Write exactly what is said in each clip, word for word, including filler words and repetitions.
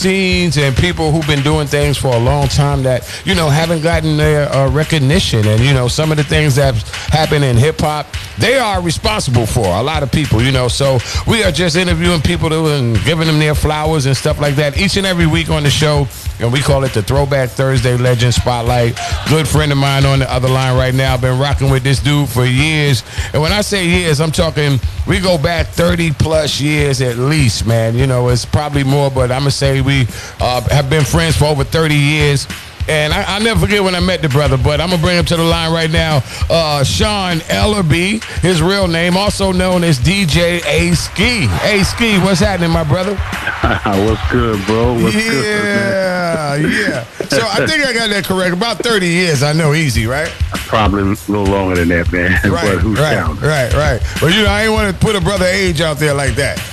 scenes and people who've been doing things for a long time that, you know, haven't gotten their uh, recognition. And, you know, some of the things that happen in hip-hop, they are responsible for a lot of people, you know. So we are just interviewing people and giving them their flowers and stuff like that each and every week on the show. And we call it the Throwback Thursday Legend Spotlight. Good friend of mine on the other line right now. Been rocking with this dude for years. And when I say years, I'm talking, we go back thirty plus years at least, man. You know, it's probably more, but I'm going to say we uh, have been friends for over thirty years. And I, I'll never forget when I met the brother, but I'm going to bring him to the line right now. Uh, Sean Ellerby, his real name, also known as D J A-Ski. A-Ski, what's happening, my brother? What's good, bro? What's yeah, good, man? Yeah. So I think I got that correct. About thirty years, I know, easy, right? Probably a little longer than that, man. Right, but who's right, counting? right, right. But, you know, I ain't want to put a brother age out there like that.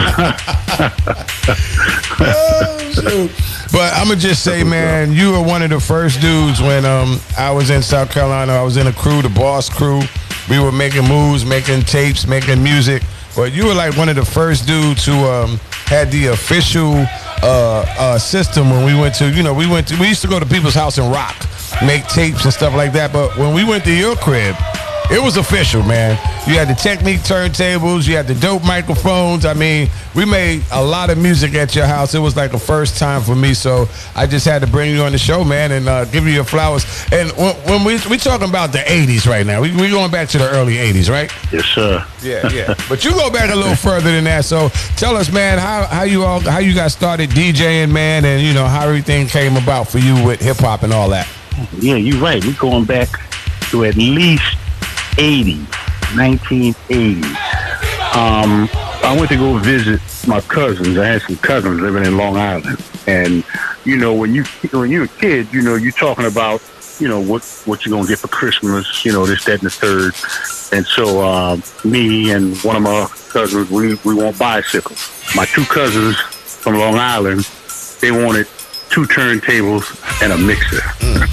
Oh, shoot. But I'm going to just say, man, you were one of the first dudes when um, I was in South Carolina. I was in a crew, the Boss Crew. We were making moves, making tapes, making music. But you were like one of the first dudes who um, had the official uh, uh, system when we went to, you know, we went to, we used to go to people's house and rock, make tapes and stuff like that. But when we went to your crib, it was official, man. You had the Technique turntables, you had the dope microphones. I mean, we made a lot of music at your house. It was like a first time for me, so I just had to bring you on the show, man, and uh, give you your flowers. And when, when we we talking about the eighties right now, we we going back to the early eighties, right? Yes, sir. Yeah, yeah. But you go back a little further than that. So tell us, man, how how you all how you got started DJing, man, and you know how everything came about for you with hip hop and all that. Yeah, you're right. We're going back to at least eighties, nineteen eighties. Um, I went to go visit my cousins. I had some cousins living in Long Island, and you know, when you when you're a kid, you know, you're talking about, you know, what what you're gonna get for Christmas, you know, this, that, and the third. And so, uh, me and one of my cousins, we we want bicycles. My two cousins from Long Island, they wanted two turntables and a mixer. Mm.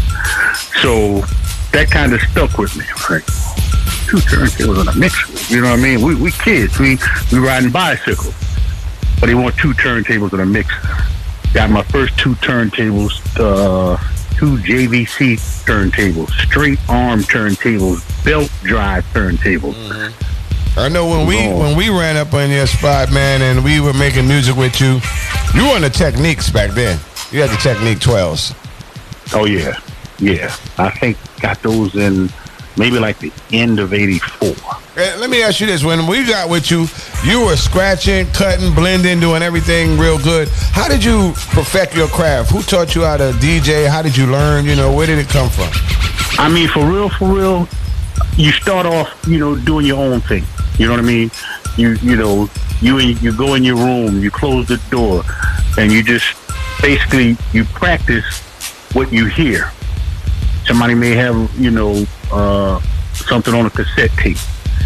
So that kind of stuck with me. Like, two turntables and a mixer. You know what I mean? We we kids. We we riding bicycles. But they want two turntables and a mixer. Got my first two turntables, uh, two J V C turntables, straight arm turntables, belt drive turntables. Mm-hmm. I know when we oh. when we ran up on your spot, man, and we were making music with you, you were on the Techniques back then. You had the Technique twelves. Oh, yeah. Yeah. I think got those in maybe like the end of eighty-four. Hey, let me ask you this. When we got with you, you were scratching, cutting, blending, doing everything real good. How did you perfect your craft? Who taught you how to D J? How did you learn? You know, where did it come from? I mean, for real, for real, you start off, you know, doing your own thing. You know what I mean? You you know, you you go in your room, you close the door, and you just basically you practice what you hear. Somebody may have, you know, uh, something on a cassette tape.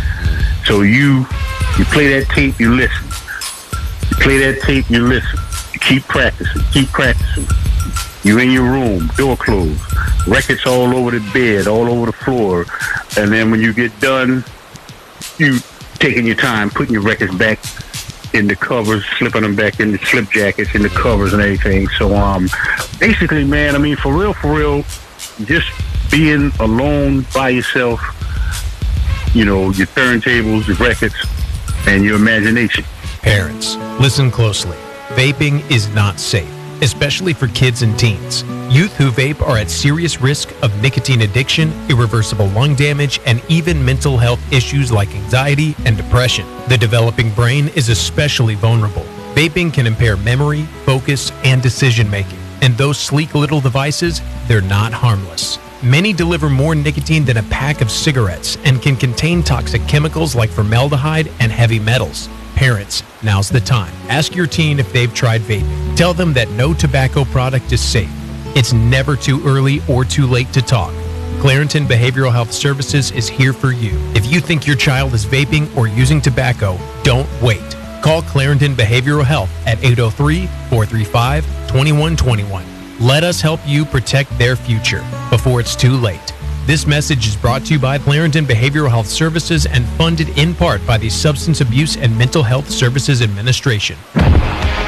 So you you play that tape, you listen. You play that tape, you listen. You keep practicing, keep practicing. You're in your room, door closed, records all over the bed, all over the floor. And then when you get done, you taking your time, putting your records back in the covers, slipping them back in the slip jackets, in the covers and everything. So um, basically, man, I mean, for real, for real, just being alone by yourself, you know, your turntables, your records, and your imagination. Parents, listen closely. Vaping is not safe, especially for kids and teens. Youth who vape are at serious risk of nicotine addiction, irreversible lung damage, and even mental health issues like anxiety and depression. The developing brain is especially vulnerable. Vaping can impair memory, focus, and decision-making. And those sleek little devices, they're not harmless. Many deliver more nicotine than a pack of cigarettes and can contain toxic chemicals like formaldehyde and heavy metals. Parents, now's the time. Ask your teen if they've tried vaping. Tell them that no tobacco product is safe. It's never too early or too late to talk. Clarington Behavioral Health Services is here for you. If you think your child is vaping or using tobacco, don't wait. Call Clarington Behavioral Health at eight oh three, four three five, two one two one. Let us help you protect their future before it's too late. This message is brought to you by Clarington Behavioral Health Services and funded in part by the Substance Abuse and Mental Health Services Administration.